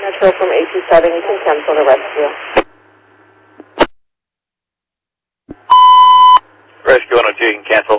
Metro from 827, you can cancel the rescue. Rescue 102, you can cancel